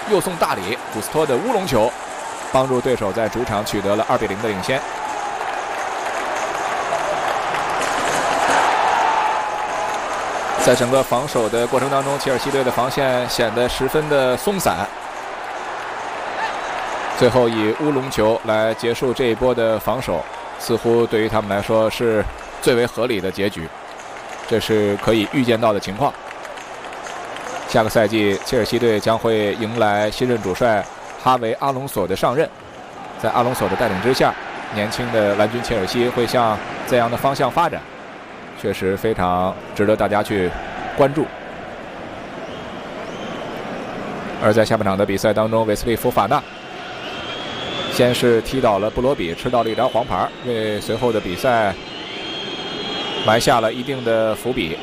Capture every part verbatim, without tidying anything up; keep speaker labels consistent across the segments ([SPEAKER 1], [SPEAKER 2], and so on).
[SPEAKER 1] 又送大礼，古斯托的乌龙球，帮助对手在主场取得了二比零的领先。在整个防守的过程当中，切尔西队的防线显得十分的松散，最后以乌龙球来结束这一波的防守，似乎对于他们来说是最为合理的结局，这是可以预见到的情况。下个赛季，切尔西队将会迎来新任主帅哈维·阿隆索的上任，在阿隆索的带领之下，年轻的蓝军切尔西会向这样的方向发展，确实非常值得大家去关注。而在下半场的比赛当中，韦斯利·福法纳先是踢倒了布罗比，吃到了一张黄牌，为随后的比赛埋下了一定的伏笔。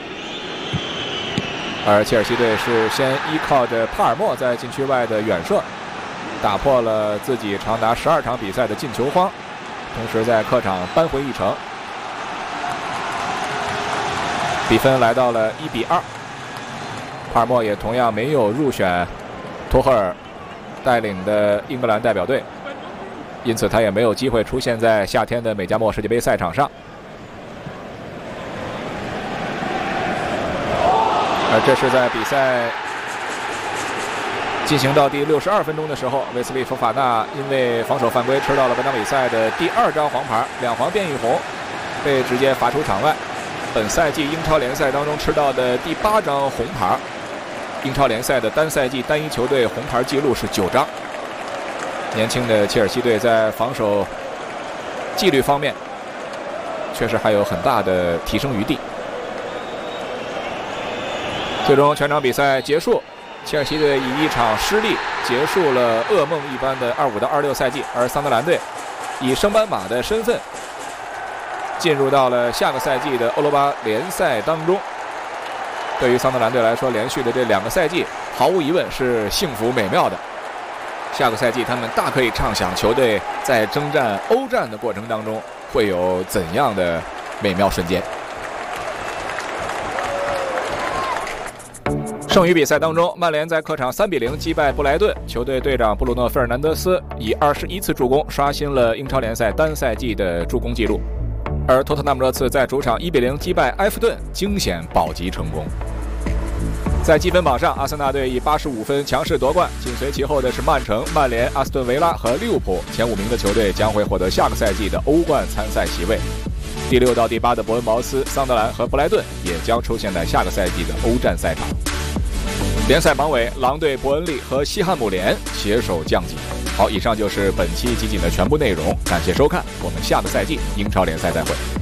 [SPEAKER 1] 而切尔西队是先依靠着帕尔默在禁区外的远射，打破了自己长达十二场比赛的进球荒，同时在客场扳回一城，比分来到了一比二。帕尔默也同样没有入选托赫尔带领的英格兰代表队，因此他也没有机会出现在夏天的美加墨世界杯赛场上。而这是在比赛进行到第六十二分钟的时候，韦斯利·福法纳因为防守犯规吃到了本场比赛的第二张黄牌，两黄变一红，被直接罚出场外。本赛季英超联赛当中吃到的第八张红牌，英超联赛的单赛季单一球队红牌记录是九张。年轻的切尔西队在防守纪律方面确实还有很大的提升余地。最终全场比赛结束，切尔西队以一场失利结束了噩梦一般的二五到二六赛季，而桑德兰队以升班马的身份进入到了下个赛季的欧罗巴联赛当中。对于桑德兰队来说，连续的这两个赛季毫无疑问是幸福美妙的。下个赛季他们大可以畅想球队在征战欧战的过程当中会有怎样的美妙瞬间。剩余比赛当中，曼联在客场三比零击败布莱顿，球队队长布鲁诺·费尔南德斯以二十一次助攻刷新了英超联赛单赛季的助攻纪录。而托特纳姆热刺在主场一比零击败埃弗顿，惊险保级成功。在积分榜上，阿森纳队以八十五分强势夺冠，紧随其后的是曼城、曼联、阿斯顿维拉和利物浦，前五名的球队将会获得下个赛季的欧冠参赛席位。第六到第八的伯恩茅斯、桑德兰和布莱顿也将出现在下个赛季的欧战赛场。联赛榜尾，狼队、伯恩利和西汉姆联携手降级。好，以上就是本期集锦的全部内容，感谢收看，我们下个赛季英超联赛再会。